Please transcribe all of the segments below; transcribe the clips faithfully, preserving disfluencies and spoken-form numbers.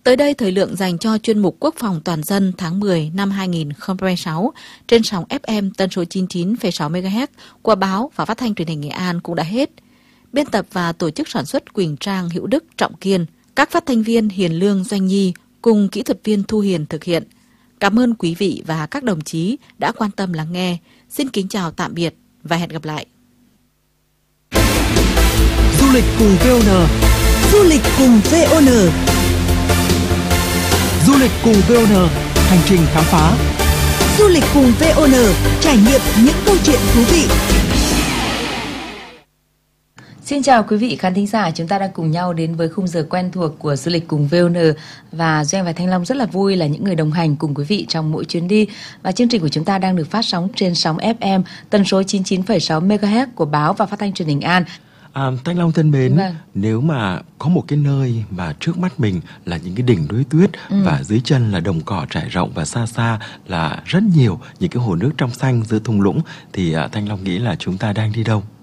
Tới đây, thời lượng dành cho chuyên mục Quốc phòng toàn dân tháng mười năm hai nghìn không trăm hai mươi sáu trên sóng ép em tần số chín mươi chín phẩy sáu mê ga héc của báo và phát thanh truyền hình Nghệ An cũng đã hết. Biên tập và tổ chức sản xuất Quỳnh Trang, Hữu Đức, Trọng Kiên, các phát thanh viên Hiền Lương, Doanh Nhi cùng kỹ thuật viên Thu Hiền thực hiện. Cảm ơn quý vị và các đồng chí đã quan tâm lắng nghe. Xin kính chào tạm biệt và hẹn gặp lại. Du lịch cùng vê o en. Du lịch cùng vê o en. Du lịch cùng vê o en, hành trình khám phá. Du lịch cùng vê o en, trải nghiệm những câu chuyện thú vị. Xin chào quý vị khán thính giả, chúng ta đang cùng nhau đến với khung giờ quen thuộc của Du lịch cùng vê o en, và Duy Anh và Thanh Long rất là vui là những người đồng hành cùng quý vị trong mỗi chuyến đi. Và chương trình của chúng ta đang được phát sóng trên sóng ép em tần số chín mươi chín phẩy sáu mê ga héc của báo và phát thanh truyền hình An. À, Thanh Long thân mến, Vâng. Nếu mà có một cái nơi mà trước mắt mình là những cái đỉnh núi tuyết Ừ. và dưới chân là đồng cỏ trải rộng và xa xa là rất nhiều những cái hồ nước trong xanh giữa thung lũng thì à, Thanh Long nghĩ là chúng ta đang đi đâu?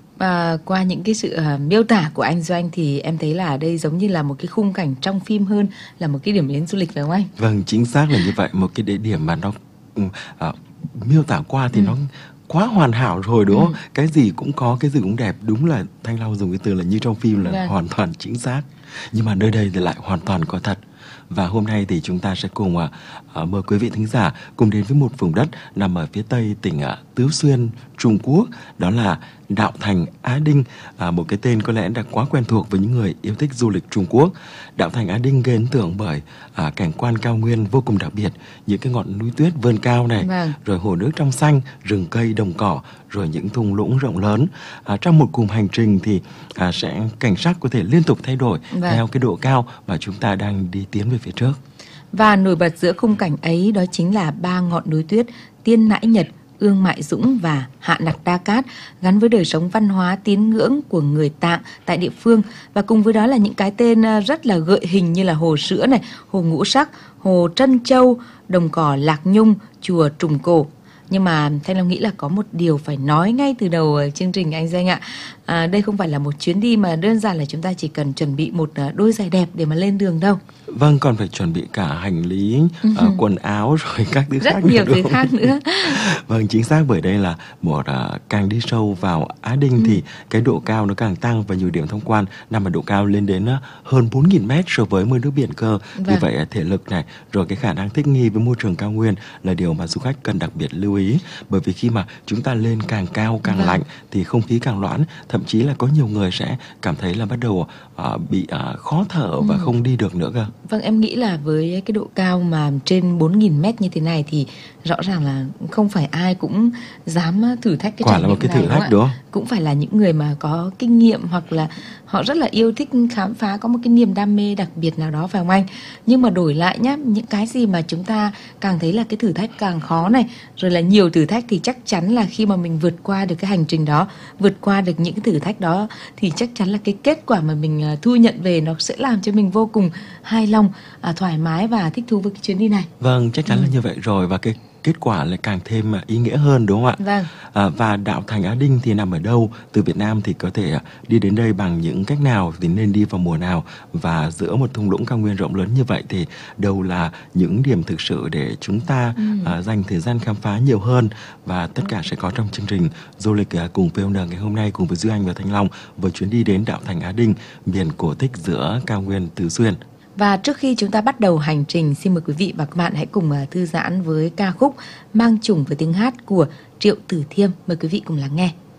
À, qua những cái sự uh, miêu tả của anh Doanh thì em thấy là ở đây giống như là một cái khung cảnh trong phim hơn là một cái điểm đến du lịch, phải không anh? Vâng, chính xác là như vậy. Một cái địa điểm mà nó ừ, à, miêu tả qua thì Ừ. nó quá hoàn hảo rồi, đúng không? Ừ. Cái gì cũng có, cái gì cũng đẹp. Đúng là Thanh Long dùng cái từ là như trong phim là Vâng. hoàn toàn chính xác. Nhưng mà nơi đây thì lại hoàn toàn có thật. Và hôm nay thì chúng ta sẽ cùng à, à, mời quý vị thính giả cùng đến với một vùng đất nằm ở phía tây tỉnh à, Tứ Xuyên, Trung Quốc. Đó là Đạo Thành Á Đinh, à, một cái tên có lẽ đã quá quen thuộc với những người yêu thích du lịch Trung Quốc. Đạo Thành Á Đinh gây ấn tượng bởi à, cảnh quan cao nguyên vô cùng đặc biệt, những cái ngọn núi tuyết vươn cao này, Vâng. rồi hồ nước trong xanh, rừng cây đồng cỏ, rồi những thung lũng rộng lớn. À, trong một cùng hành trình thì à, sẽ cảnh sắc có thể liên tục thay đổi Vâng. theo cái độ cao mà chúng ta đang đi tiến về phía trước. Và nổi bật giữa khung cảnh ấy đó chính là ba ngọn núi tuyết Tiên Nãi Nhật, Ương Mại Dũng và Hạ Nặc Đa Cát, gắn với đời sống văn hóa tín ngưỡng của người Tạng tại địa phương. Và cùng với đó là những cái tên rất là gợi hình như là Hồ Sữa này, Hồ Ngũ Sắc, Hồ Trân Châu, Đồng Cỏ Lạc Nhung, Chùa Trùng Cổ. Nhưng mà Thanh Long nghĩ là có một điều phải nói ngay từ đầu chương trình anh Danh ạ. À, đây không phải là một chuyến đi mà đơn giản là chúng ta chỉ cần chuẩn bị một đôi giày đẹp để mà lên đường đâu. Vâng, còn phải chuẩn bị cả hành lý, uh, quần áo rồi các thứ Rất khác nhiều nữa, thứ đúng khác không? nữa. Vâng, chính xác, bởi đây là một uh, càng đi sâu vào Á Đinh Ừ. thì cái độ cao nó càng tăng và nhiều điểm tham quan nằm ở độ cao lên đến uh, hơn bốn nghìn mét so với mực nước biển cơ. Vì Vâng. vậy uh, thể lực này rồi cái khả năng thích nghi với môi trường cao nguyên là điều mà du khách cần đặc biệt lưu ý, bởi vì khi mà chúng ta lên càng cao càng Vâng. lạnh thì không khí càng loãng, thậm chí là có nhiều người sẽ cảm thấy là bắt đầu uh, bị uh, khó thở và Ừ. không đi được nữa cơ. Vâng, em nghĩ là với cái độ cao mà trên bốn nghìn mét như thế này thì rõ ràng là không phải ai cũng dám thử thách cái Quả trải là một nghiệm cái thử này, thách, đúng không? Cũng phải là những người mà có kinh nghiệm hoặc là họ rất là yêu thích khám phá, có một cái niềm đam mê đặc biệt nào đó, phải không anh? Nhưng mà đổi lại nhá, những cái gì mà chúng ta càng thấy là cái thử thách càng khó này, rồi là nhiều thử thách, thì chắc chắn là khi mà mình vượt qua được cái hành trình đó, vượt qua được những cái thử thách đó thì chắc chắn là cái kết quả mà mình à, thu nhận về nó sẽ làm cho mình vô cùng hài lòng, à, thoải mái và thích thú với cái chuyến đi này. Vâng, chắc chắn Ừ. là như vậy rồi, và cái kết quả lại càng thêm ý nghĩa hơn, đúng không ạ? Vâng. À, và Đạo Thành Á Đinh thì nằm ở đâu? Từ Việt Nam thì có thể đi đến đây bằng những cách nào, thì nên đi vào mùa nào? Và giữa một thung lũng cao nguyên rộng lớn như vậy thì đâu là những điểm thực sự để chúng ta Ừ. à, dành thời gian khám phá nhiều hơn? Và tất cả sẽ có trong chương trình Du lịch à, cùng vê o en ngày hôm nay cùng với Duy Anh và Thanh Long với chuyến đi đến Đạo Thành Á Đinh, miền cổ tích giữa cao nguyên Tứ Xuyên. Và trước khi chúng ta bắt đầu hành trình, xin mời quý vị và các bạn hãy cùng à, thư giãn với ca khúc Mang Chủng với tiếng hát của Triệu Tử Thiêm. Mời quý vị cùng lắng nghe.